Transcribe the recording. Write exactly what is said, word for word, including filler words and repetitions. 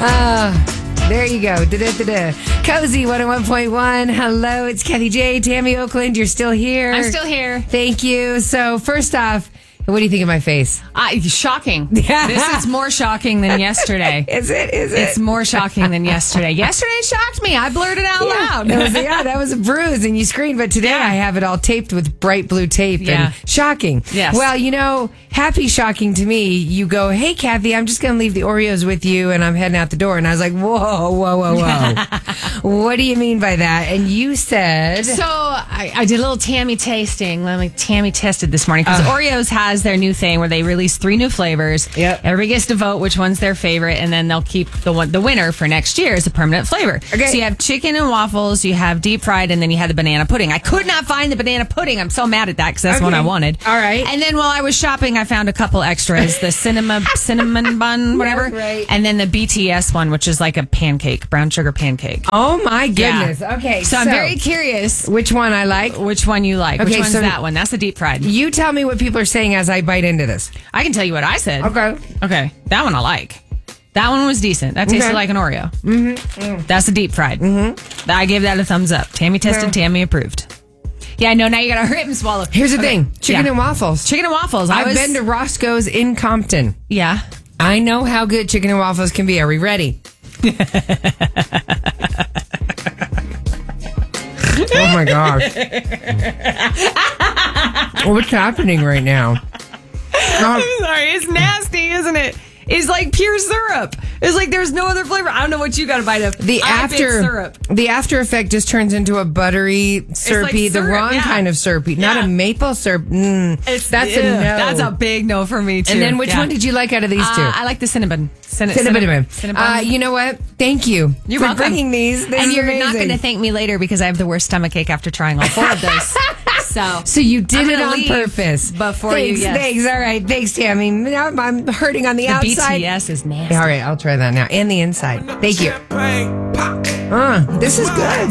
Uh, there you go. Da-da-da-da. Cozy one oh one point one. Hello, it's Kathy J. Tammy Oakland, you're still here. I'm still here. Thank you. So first off, what do you think of my face? Uh, shocking. This is more shocking than yesterday. Is it? Is it? It's more shocking than yesterday. Yesterday shocked me. I blurted out yeah. loud. That was, yeah, that was a bruise and you screamed. But today Yeah. I have it all taped with bright blue tape. Yeah. And shocking. Yes. Well, you know, happy shocking to me. You go, hey, Kathy, I'm just going to leave the Oreos with you and I'm heading out the door. And I was like, whoa, whoa, whoa, whoa. What do you mean by that? And you said... So I, I did a little Tammy tasting. Let me Tammy tested this morning because Uh. Oreos has their new thing where they release three new flavors. Yep. Everybody gets to vote which one's their favorite, and then they'll keep the one the winner for next year as a permanent flavor. Okay. So you have chicken and waffles, you have deep fried, and then you have the banana pudding. I could not find the banana pudding. I'm so mad at that because that's Okay. what I wanted. All right. And then while I was shopping, I found a couple extras: the cinema cinnamon bun, whatever, right. and then the B T S one, which is like a pancake, brown sugar pancake. Oh, my Yeah. goodness. Okay. So, I'm very curious Which one I like? which one you like. Okay, Which one's so- that one? That's the deep fried. You tell me what people are saying as I bite into this. I can tell you what I said. Okay. Okay. That one I like. That one was decent. That tasted Okay. like an Oreo. Mm-hmm. That's the deep fried. Mm-hmm. I gave that a thumbs up. Tammy tested, Yeah. Tammy approved. Yeah, I know. Now you got to hurry up and swallow. Here's the Okay. thing. Chicken Yeah. and waffles. Chicken and waffles. I I've was, been to Roscoe's in Compton. Yeah. I know how good chicken and waffles can be. Are we ready? Oh my gosh. What's happening right now? I'm sorry. It's nasty, isn't it? It's like pure syrup. It's like there's no other flavor. I don't know what you got to bite up. The I picked after syrup. the after effect just turns into a buttery, syrupy, the syrup, wrong yeah. kind of syrupy, not Yeah. a maple syrup. Mm, It's, that's ew. a no. That's a big no for me too. And then which Yeah. one did you like out of these two? Uh, I like the cinnamon. Cin- Cinnamon. Cinnamon. Uh, you know what? Thank you You're for welcome. bringing these. This and is you're not amazing. going to thank me later because I have the worst stomach ache after trying all four of those. So, So you did I'm it gonna on leave purpose. before thanks, you, yes. Thanks. All right. Thanks, Tammy. Now I'm, I'm hurting on the, the outside. B T S is nasty. All right. I'll try that now. And the inside. Thank you. Uh, this is good.